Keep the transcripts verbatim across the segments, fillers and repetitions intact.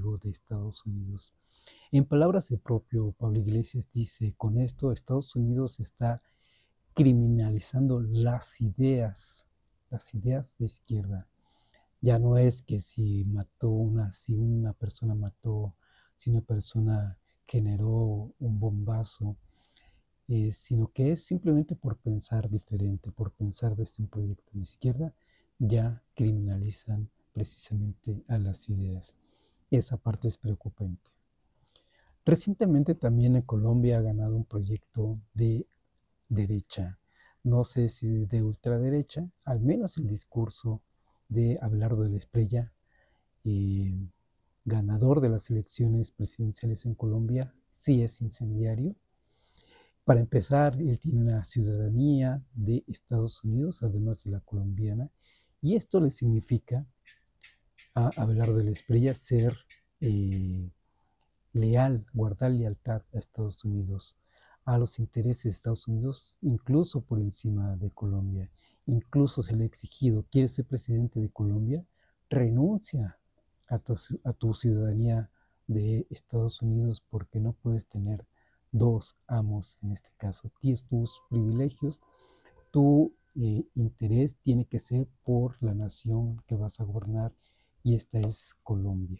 enemigo de Estados Unidos. En palabras del propio Pablo Iglesias dice, con esto Estados Unidos está criminalizando las ideas, las ideas de izquierda. Ya no es que si mató una, si una persona mató, si una persona generó un bombazo, eh, sino que es simplemente por pensar diferente, por pensar desde un proyecto de izquierda, ya criminalizan precisamente a las ideas. Y esa parte es preocupante. Recientemente también en Colombia ha ganado un proyecto de derecha, no sé si de ultraderecha, al menos el discurso de Abelardo de la Espriella, eh, ganador de las elecciones presidenciales en Colombia, sí es incendiario. Para empezar, él tiene una ciudadanía de Estados Unidos, además de la colombiana, y esto le significa a Abelardo de la Espriella ser eh, leal, guardar lealtad a Estados Unidos, a los intereses de Estados Unidos, incluso por encima de Colombia. Incluso se le ha exigido, ¿quieres ser presidente de Colombia? Renuncia a tu, a tu ciudadanía de Estados Unidos porque no puedes tener dos amos en este caso. Tienes tus privilegios, tu eh, interés tiene que ser por la nación que vas a gobernar y esta es Colombia.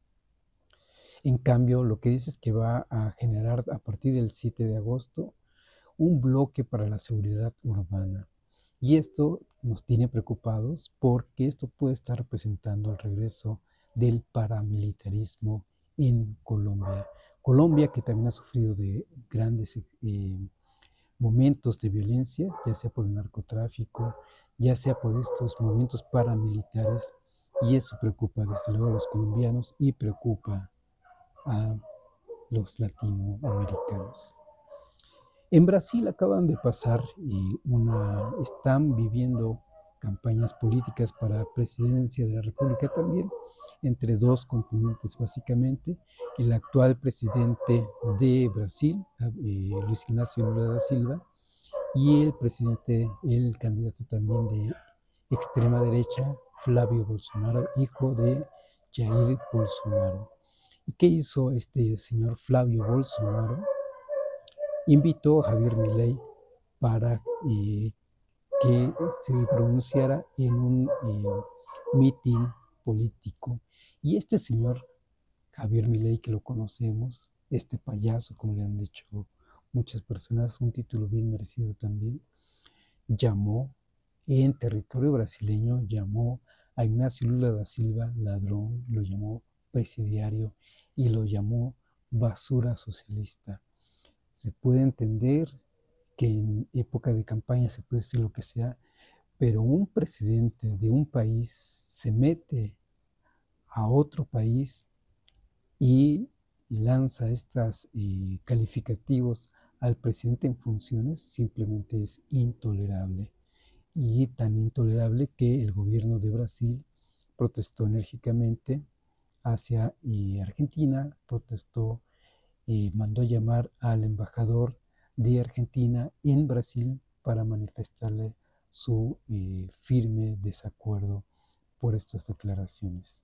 En cambio, lo que dice es que va a generar a partir del siete de agosto un bloque para la seguridad urbana. Y esto nos tiene preocupados porque esto puede estar representando el regreso del paramilitarismo en Colombia. Colombia que también ha sufrido de grandes eh, momentos de violencia, ya sea por el narcotráfico, ya sea por estos movimientos paramilitares, y eso preocupa desde luego a los colombianos y preocupa a los latinoamericanos. En Brasil acaban de pasar y una, están viviendo campañas políticas para presidencia de la República también, entre dos continentes básicamente. El actual presidente de Brasil, eh, Luis Ignacio Lula da Silva, y el presidente, el candidato también de extrema derecha, Flavio Bolsonaro, hijo de Jair Bolsonaro. ¿Y qué hizo este señor Flavio Bolsonaro? Invitó a Javier Milei para eh, que se pronunciara en un eh, mitin político. Y este señor, Javier Milei, que lo conocemos, este payaso, como le han dicho muchas personas, un título bien merecido también, llamó en territorio brasileño, llamó a Ignacio Lula da Silva ladrón, lo llamó presidiario y lo llamó basura socialista. Se puede entender que en época de campaña se puede decir lo que sea, pero un presidente de un país se mete a otro país y, y lanza estos eh, calificativos al presidente en funciones, simplemente es intolerable. Y tan intolerable que el gobierno de Brasil protestó enérgicamente hacia eh, Argentina, protestó, eh, mandó llamar al embajador de Argentina en Brasil para manifestarle su eh, firme desacuerdo por estas declaraciones.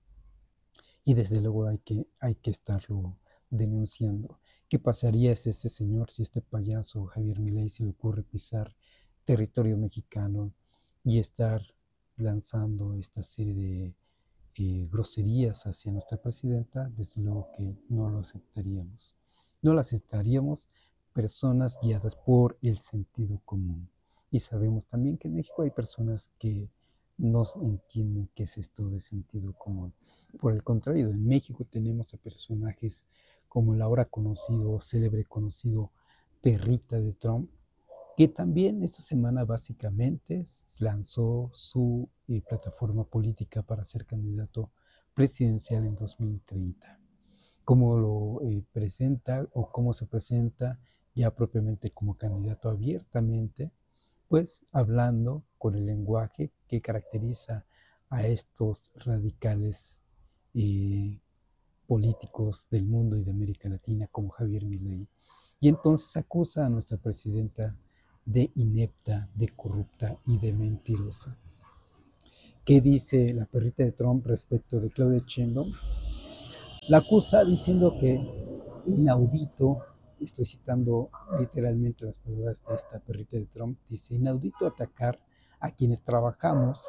Y desde luego hay que, hay que estarlo denunciando. ¿Qué pasaría si este señor, si este payaso Javier Milei se le ocurre pisar territorio mexicano y estar lanzando esta serie de eh, groserías hacia nuestra presidenta? Desde luego que no lo aceptaríamos. No lo aceptaríamos personas guiadas por el sentido común. Y sabemos también que en México hay personas que no entienden qué es esto de sentido común. Por el contrario, en México tenemos a personajes como el ahora conocido, célebre conocido perrita de Trump, que también esta semana básicamente lanzó su eh, plataforma política para ser candidato presidencial en dos mil treinta. Cómo lo eh, presenta o cómo se presenta ya propiamente como candidato abiertamente, pues hablando con el lenguaje que caracteriza a estos radicales eh, políticos del mundo y de América Latina como Javier Milei. Y entonces acusa a nuestra presidenta de inepta, de corrupta y de mentirosa. ¿Qué dice la perrita de Trump respecto de Claudia Sheinbaum? La acusa diciendo que inaudito, estoy citando literalmente las palabras de esta perrita de Trump, dice, inaudito atacar a quienes trabajamos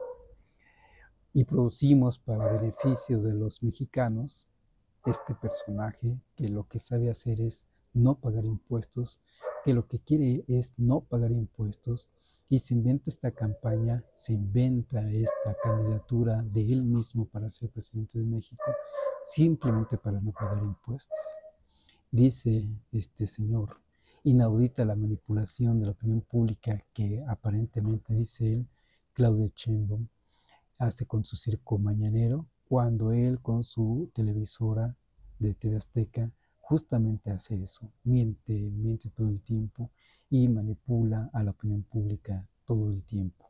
y producimos para beneficio de los mexicanos, este personaje que lo que sabe hacer es no pagar impuestos, que lo que quiere es no pagar impuestos, y se inventa esta campaña, se inventa esta candidatura de él mismo para ser presidente de México, simplemente para no pagar impuestos. Dice este señor, inaudita la manipulación de la opinión pública que aparentemente, dice él, Claudia Sheinbaum, hace con su circo mañanero, cuando él con su televisora de T V Azteca justamente hace eso, miente, miente todo el tiempo y manipula a la opinión pública todo el tiempo.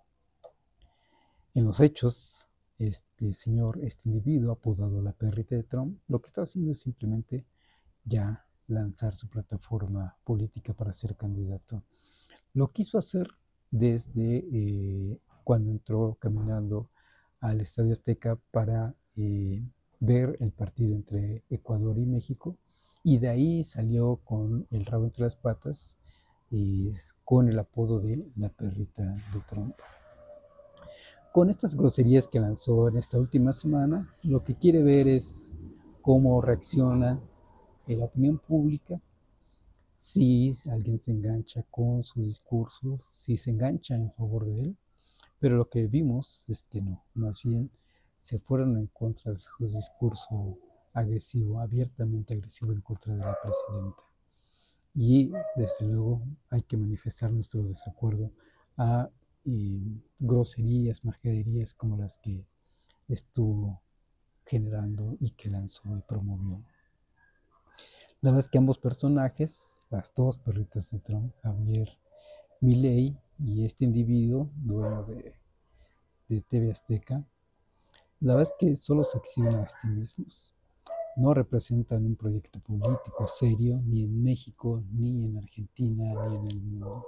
En los hechos, este señor, este individuo apodado la perrita de Trump, lo que está haciendo es simplemente ya lanzar su plataforma política para ser candidato. Lo quiso hacer desde eh, cuando entró caminando al Estadio Azteca para eh, ver el partido entre Ecuador y México, y de ahí salió con el rabo entre las patas, eh, con el apodo de la perrita de Trump. Con estas groserías que lanzó en esta última semana, lo que quiere ver es cómo reacciona la opinión pública, si alguien se engancha con su discurso, si se engancha en favor de él, pero lo que vimos es que no, más bien se fueron en contra de su discurso agresivo, abiertamente agresivo en contra de la presidenta. Y desde luego hay que manifestar nuestro desacuerdo a eh, groserías, majaderías como las que estuvo generando y que lanzó y promovió. La verdad es que ambos personajes, las dos perritas de Trump, Javier Milei y este individuo, dueño de, de T V Azteca, la verdad es que solo se exhiben a sí mismos. No representan un proyecto político serio ni en México, ni en Argentina, ni en el mundo.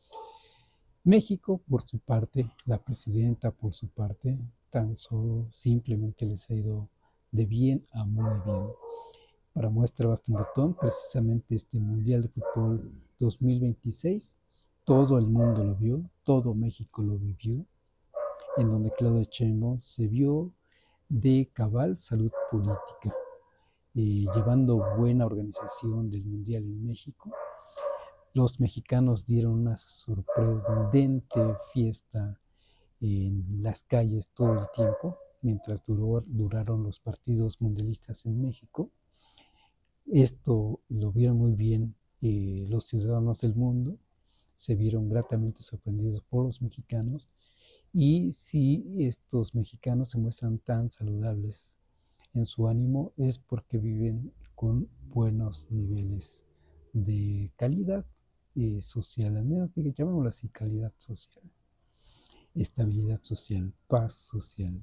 México, por su parte, la presidenta, por su parte, tan solo simplemente les ha ido de bien a muy bien. Para muestra basta un botón, precisamente este Mundial de Fútbol dos mil veintiséis, todo el mundo lo vio, todo México lo vivió, en donde Claudia Sheinbaum se vio de cabal salud política, eh, llevando buena organización del Mundial en México. Los mexicanos dieron una sorprendente fiesta en las calles todo el tiempo, mientras duró, duraron los partidos mundialistas en México. Esto lo vieron muy bien eh, los ciudadanos del mundo, se vieron gratamente sorprendidos por los mexicanos, y si estos mexicanos se muestran tan saludables en su ánimo es porque viven con buenos niveles de calidad eh, social, al menos llamémoslo así, calidad social, estabilidad social, paz social.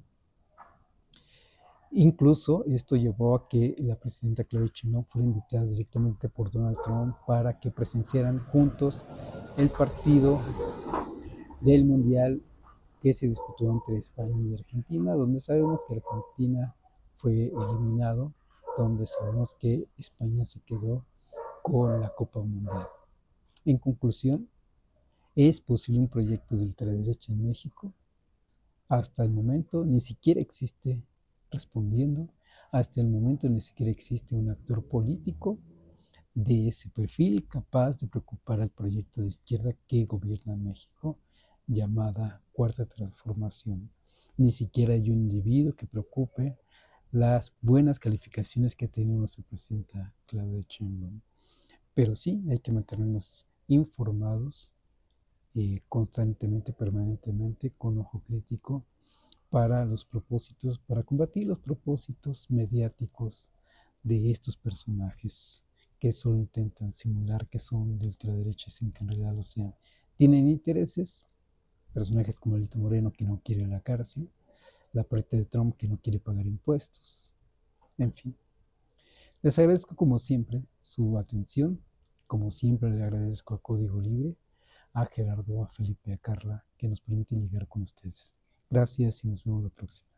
Incluso esto llevó a que la presidenta Claudia Sheinbaum fuera invitada directamente por Donald Trump para que presenciaran juntos el partido del Mundial que se disputó entre España y Argentina, donde sabemos que Argentina fue eliminado, donde sabemos que España se quedó con la Copa Mundial. En conclusión, ¿es posible un proyecto de ultraderecha en México? Hasta el momento ni siquiera existe, respondiendo, hasta el momento ni siquiera existe un actor político de ese perfil capaz de preocupar al proyecto de izquierda que gobierna México, llamada Cuarta Transformación. Ni siquiera hay un individuo que preocupe las buenas calificaciones que tiene nuestra presidenta Claudia Sheinbaum. Pero sí hay que mantenernos informados eh, constantemente, permanentemente, con ojo crítico para los propósitos, para combatir los propósitos mediáticos de estos personajes que solo intentan simular que son de ultraderecha sin que en realidad lo sean. Tienen intereses, personajes como Alito Moreno que no quiere la cárcel, la parte de Trump que no quiere pagar impuestos, en fin. Les agradezco como siempre su atención, como siempre le agradezco a Código Libre, a Gerardo, a Felipe, a Carla, que nos permiten llegar con ustedes. Gracias y nos vemos la próxima.